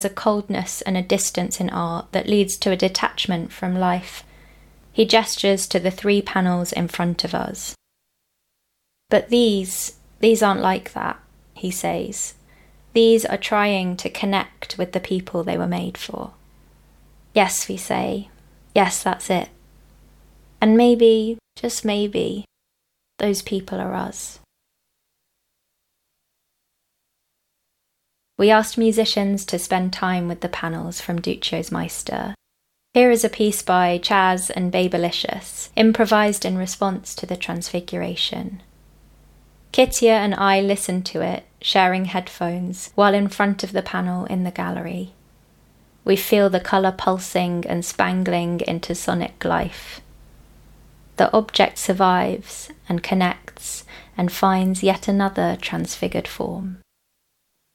a coldness and a distance in art that leads to a detachment from life. He gestures to the 3 panels in front of us. But these aren't like that, he says. These are trying to connect with the people they were made for. Yes, we say. Yes, that's it. And maybe, just maybe, those people are us. We asked musicians to spend time with the panels from Duccio's Meister. Here is a piece by Chaz and Babelicious, improvised in response to the Transfiguration. Kittia and I listened to it, sharing headphones, while in front of the panel in the gallery. We feel the colour pulsing and spangling into sonic life. The object survives and connects and finds yet another transfigured form.